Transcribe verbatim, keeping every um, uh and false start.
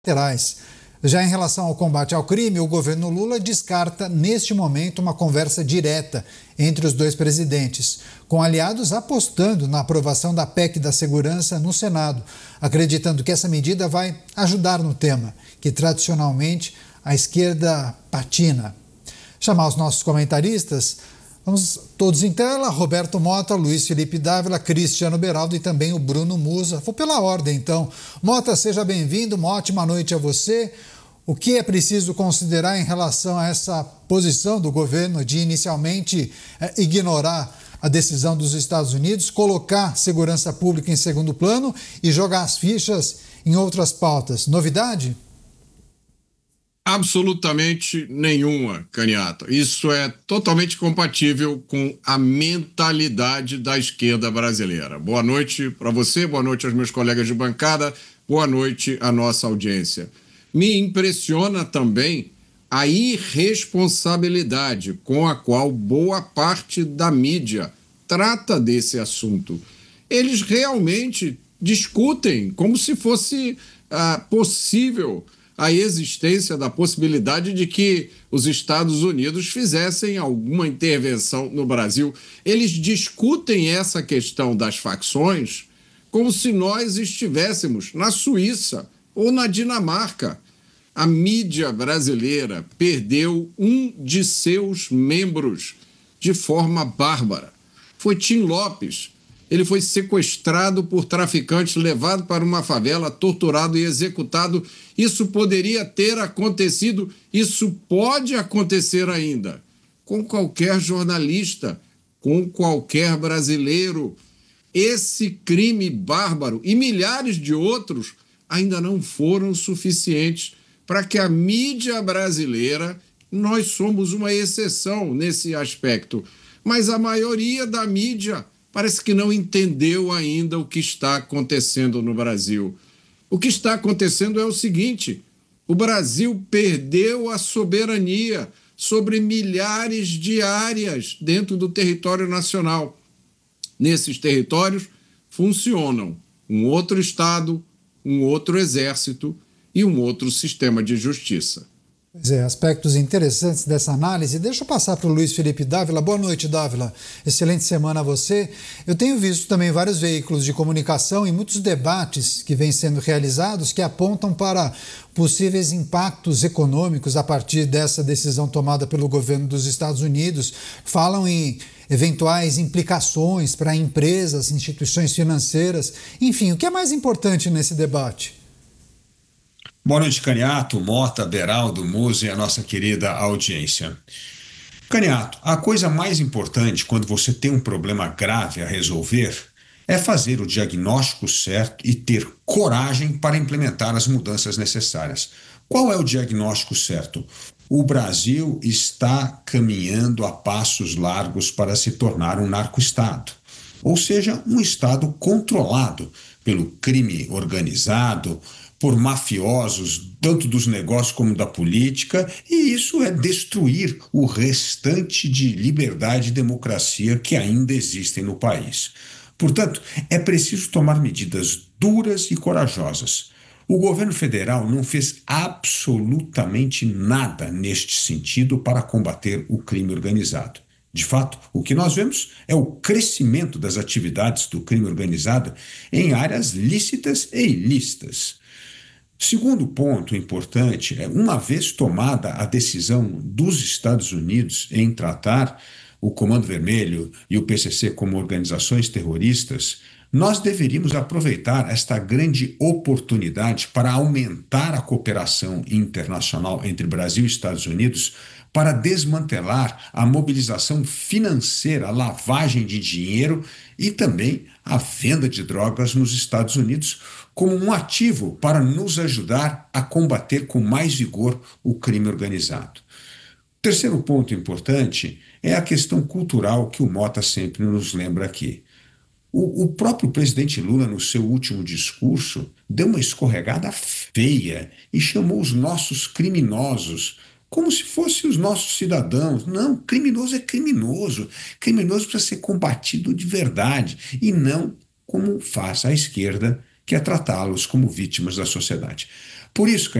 laterais. Já em relação ao combate ao crime, o governo Lula descarta, neste momento, uma conversa direta entre os dois presidentes, com aliados apostando na aprovação da P E C da Segurança no Senado, acreditando que essa medida vai ajudar no tema, que tradicionalmente a esquerda patina. Chamar os nossos comentaristas, vamos todos em tela: Roberto Mota, Luiz Felipe Dávila, Cristiano Beraldo e também o Bruno Musa. Vou pela ordem, então. Mota, seja bem-vindo, uma ótima noite a você. O que é preciso considerar em relação a essa posição do governo de inicialmente é, ignorar a decisão dos Estados Unidos, colocar segurança pública em segundo plano e jogar as fichas em outras pautas? Novidade? Absolutamente nenhuma, Caniato. Isso é totalmente compatível com a mentalidade da esquerda brasileira. Boa noite para você, boa noite aos meus colegas de bancada, boa noite à nossa audiência. Me impressiona também a irresponsabilidade com a qual boa parte da mídia trata desse assunto. Eles realmente discutem como se fosse ah, possível a existência da possibilidade de que os Estados Unidos fizessem alguma intervenção no Brasil. Eles discutem essa questão das facções como se nós estivéssemos na Suíça ou na Dinamarca. A mídia brasileira perdeu um de seus membros de forma bárbara. Foi Tim Lopes. Ele foi sequestrado por traficantes, levado para uma favela, torturado e executado. Isso poderia ter acontecido, isso pode acontecer ainda, com qualquer jornalista, com qualquer brasileiro. Esse crime bárbaro e milhares de outros ainda não foram suficientes para que a mídia brasileira, nós somos uma exceção nesse aspecto, mas a maioria da mídia parece que não entendeu ainda o que está acontecendo no Brasil. O que está acontecendo é o seguinte: o Brasil perdeu a soberania sobre milhares de áreas dentro do território nacional. Nesses territórios funcionam um outro Estado, um outro exército e um outro sistema de justiça. Pois é, aspectos interessantes dessa análise. Deixa eu passar para o Luiz Felipe Dávila. Boa noite, Dávila. Excelente semana a você. Eu tenho visto também vários veículos de comunicação e muitos debates que vêm sendo realizados que apontam para possíveis impactos econômicos a partir dessa decisão tomada pelo governo dos Estados Unidos. Falam em eventuais implicações para empresas, instituições financeiras. Enfim, o que é mais importante nesse debate? Boa noite, Caniato, Mota, Beraldo, Musa e a nossa querida audiência. Caniato, a coisa mais importante quando você tem um problema grave a resolver é fazer o diagnóstico certo e ter coragem para implementar as mudanças necessárias. Qual é o diagnóstico certo? O Brasil está caminhando a passos largos para se tornar um narco-estado, ou seja, um estado controlado pelo crime organizado, por mafiosos, tanto dos negócios como da política, e isso é destruir o restante de liberdade e democracia que ainda existem no país. Portanto, é preciso tomar medidas duras e corajosas. O governo federal não fez absolutamente nada neste sentido para combater o crime organizado. De fato, o que nós vemos é o crescimento das atividades do crime organizado em áreas lícitas e ilícitas. Segundo ponto importante é, uma vez tomada a decisão dos Estados Unidos em tratar o Comando Vermelho e o P C C como organizações terroristas, nós deveríamos aproveitar esta grande oportunidade para aumentar a cooperação internacional entre Brasil e Estados Unidos para desmantelar a mobilização financeira, a lavagem de dinheiro e também a venda de drogas nos Estados Unidos como um ativo para nos ajudar a combater com mais vigor o crime organizado. O terceiro ponto importante é a questão cultural que o Mota sempre nos lembra aqui. O, o próprio presidente Lula, no seu último discurso, deu uma escorregada feia e chamou os nossos criminosos como se fossem os nossos cidadãos. Não, criminoso é criminoso. Criminoso precisa ser combatido de verdade e não como faz a esquerda, que é tratá-los como vítimas da sociedade. Por isso,